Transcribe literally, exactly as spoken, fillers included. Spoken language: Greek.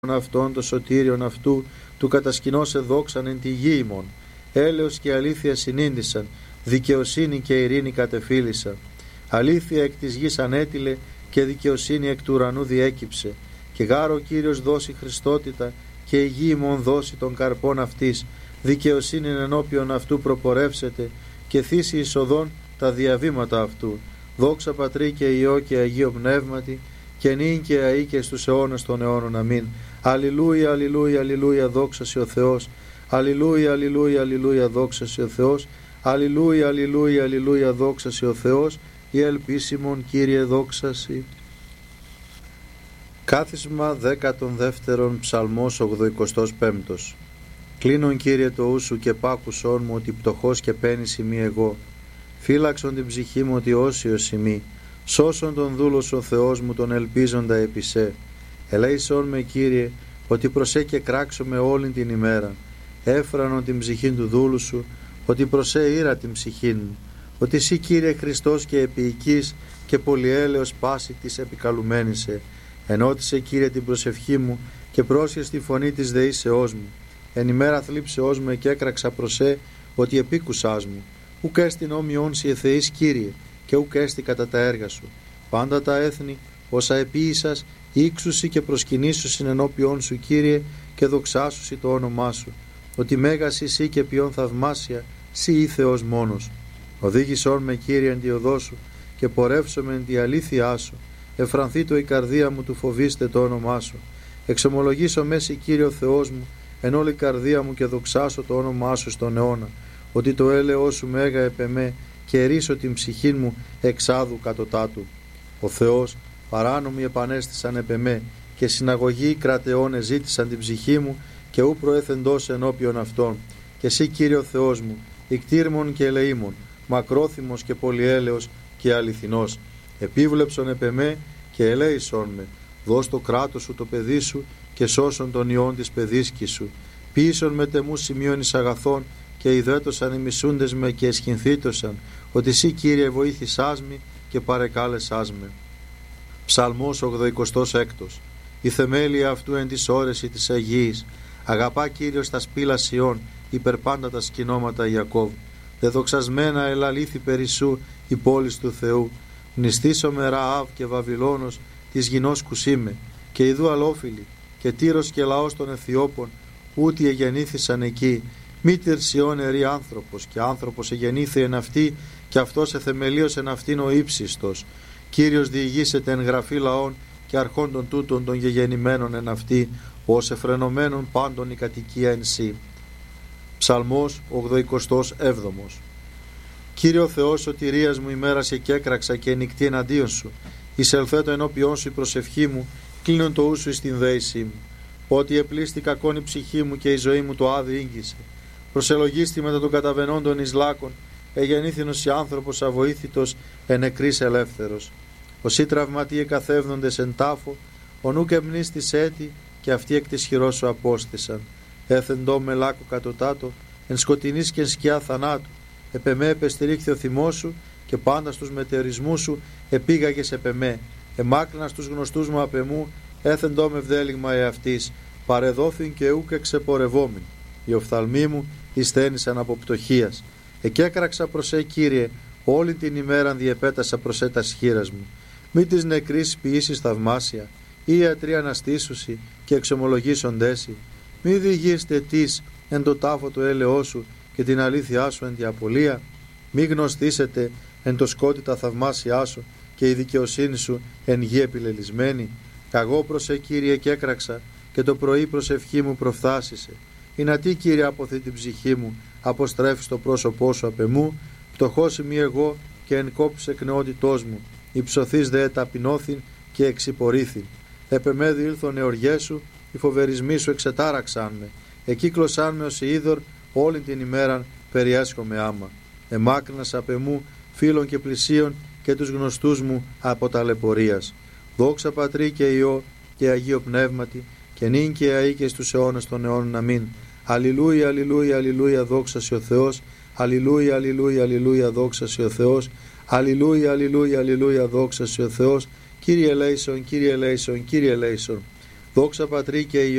αυτόν το σωτήριον αυτού, του κατασκηνώσε δόξαν εν τη γη ημών. Έλεος και αλήθεια συνήντησαν, δικαιοσύνη και ειρήνη κατεφύλησαν. Αλήθεια εκ της γης ανέτειλε και δικαιοσύνη εκ του ουρανού διέκυψε. Και γάρο Κύριος δώσει Χριστότητα και η γη ημών δώσει των καρπών αυτής. Δικαιοσύνη ενώπιον αυτού προπορεύσετε και θύσει εισοδών τα διαβήματα αυτού. Δόξα Πατρί και Υιό και Αγίο Πνεύματι και νυν και αεί και στους αιώνας των αιώνων. Αμήν. Αλληλούια, αλληλούια, αλληλούια, δόξα σε ο Θεός. Αλληλούια, αλληλούια, αλληλούια, δόξα σε ο Θεός. Αλληλούια, αλληλούια, αλληλούια, δόξα σε ο Θεός. Η ελπίσιμον Κύριε δόξα σοι. Κάθισμα δέκατον δεύτερον ψαλμός ογδοηκοστός πέμπτος. Κλείνον Κύριε το ου σου και πάκουσόν μου ότι πτωχός και πένης ημί εγώ. Φύλαξον την ψυχή μου ότι όσιος ημί. Σώσον τον δούλος ο Θεός μου τον ελπίζοντα επί σε. Ελέησόν με Κύριε ότι προσέ και κράξω με όλην την ημέρα. Έφρανον την ψυχή του δούλου σου ότι προσέ ήρα την ψυχή μου. Ότι εσύ Κύριε Χριστός και επίοικης και πολυέλεος πάση της επικαλουμένησε. Ενώτισε Κύριε την προσευχή μου και πρόσχες τη φωνή της δεήσεώς μου. Εν ημέρα θλίψεώς μου και έκραξα προσέ ότι επίκουσάς μου. Ουκ έστιν όμοιον σοι εθεείς Κύριε και ουκ έστι κατά τα έργα σου. Πάντα τα έθνη όσα επίησας ήξουσι και προσκυνήσουσιν ενώπιον σου Κύριε και δοξάσουσι το όνομά σου. Ότι μέγας εσύ και ποιον θαυμάσια σοι ή Θεός μόνος. Οδήγησόν με Κύριε εν τη οδό σου και πορεύσομαι εν τη αλήθειά σου. Εφρανθεί το η καρδία μου του φοβήστε το όνομά σου. Εξομολογήσω μέση Κύριε ο Θεός μου εν όλη καρδία μου και δοξάσω το όνομά σου στον αιώνα. Ότι το έλεος σου μέγα επεμέ και ερίσω την ψυχή μου εξάδου κατωτάτου. Ο Θεός παράνομοι επανέστησαν επεμέ και συναγωγοί κρατεώνε ζήτησαν την ψυχή μου και ου προέθεντος ενώπιον αυτών. Και εσύ Κύριε ο Θεός μου, ικτήρμον και ελεήμον, μακρόθυμος και πολυέλεος και αληθινός. Επίβλεψον επεμέ και ελέησον με. Δώσ' το κράτος σου το παιδί σου και σώσον τον ιόν της παιδίσκης σου. Ποιήσον με τεμού σημείων εις αγαθών και ιδέτωσαν οι μισούντες με και εσχυνθήτωσαν, ότι εσύ Κύριε βοήθησάς με και παρεκάλεσάς με. Ψαλμός ογδοηκοστός έκτος. Η θεμέλια αυτού εν της όρεση της Αγίας. Αγαπά Κύριος τα σπήλα Σιών, υπερπάντα τα σκηνώματα Ιακώβ. Δεδοξασμένα ελαλήθη περισσού η πόλης του Θεού. Μνηστήσομαι Ραάβ και Βαβυλώνος της γινός κουσίμε, και ιδού αλόφιλοι, και Τύρος και λαός των Αιθιώπων, ούτι εγεννήθησαν εκεί. Μήτερ Σιών ερή άνθρωπος, και άνθρωπος εγεννήθη εν αυτή, και αυτός εθεμελίως εν αυτήν ο ύψιστος. Κύριος διηγήσεται εν γραφή λαών και αρχών των τούτων των γεγεννημένων εν αυτή, ως εφρενωμένων πάντων η κατοικία εν σύ. Ψαλμός ογδοηκοστός έβδομος. Κύριε ο Θεός σωτηρίας μου, ημέρασε και έκραξα και νυχτή εναντίον σου. Εισελθέτω ενώπιόν σου η προσευχή μου, κλείνον το ου σου εις την δέησή μου. Ότι επλήστη κακόν η ψυχή μου και η ζωή μου το άδει ήγγισε. Προσελογίστη μετά των καταβενόντων εις λάκων, εγεννήθηνος η άνθρωπος αβοήθητος εν νεκρής ελεύθερος. Όσοι τραυματίε εκαθεύδοντες εν τάφο, ο νουκ εμνίστης έτη και αυτοί εκ της χειρός σου απόστησαν. Έθεντό με λάκκο κατωτάτο, εν σκοτεινής και εν σκιά θανάτου. Επεμέ επεστηρίχθη ο θυμός σου και πάντα στους μετεωρισμούς σου επήγαγες επεμέ. Εμάκρινα στους γνωστούς μου απεμού, έθεντό με βδέλιγμα εαυτής. Παρεδόθην και ούκ εξεπορευόμην. Οι οφθαλμοί μου εισθένησαν από πτωχίας. Εκέκραξα προς ε, Κύριε, όλη την ημέραν διεπέτασα προς ε τας χείρας μου. Μη της νεκρής ποιήσεις θαυμάσια, ή ιατροί αναστήσουσι και εξομολογήσοντέσι. Μη διηγείστε τις εν το τάφο του έλεός σου και την αλήθειά σου εν τη απολία. Μη γνωστήσετε εν το σκότι τα θαυμάσια σου και η δικαιοσύνη σου εν γη επιλελισμένη. Καγώ προς ε, Κύριε, και έκραξα και το πρωί προσευχή μου προφθάσισε. Είναι τι Κύριε αποθεί την ψυχή μου, αποστρέφεις το πρόσωπό σου απ' εμού. Πτωχός ημί εγώ και εν κόψης εκ νεότητός μου. Υψωθείς δε ταπεινώθην και εξυπορήθην. Επεμέ διήλθον εωριές σου, οι φοβερισμοί σου εξετάραξαν με. Εκύκλωσαν με ως είδωρ όλη την ημέραν περιέσχομαι άμα. Εμάκρυνας απ' εμού φίλων και πλησίων και τους γνωστούς μου από ταλαιπωρίας. Δόξα Πατρί και Υιό και Αγίο Πνεύματι και νυν και αεί και στους αιώνας των αιώνων. Αμήν. Αλληλούια, αλληλούια, αλληλούια, δόξα σε ο Θεός. Αλληλούια, αλληλούια, αλληλούια, δόξα σε ο Θεός. Αλληλούια, αλληλούια, αλληλούια, δόξα σε ο Θεός. Κύριε ελέησον, Κύριε ελέησον, Κύριε ελέησον. Δόξα Πατρί και